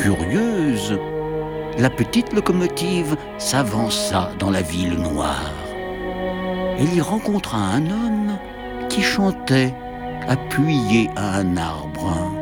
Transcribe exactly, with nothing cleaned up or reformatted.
curieuse, la petite locomotive s'avança dans la ville noire. Elle y rencontra un homme qui chantait, appuyé à un arbre.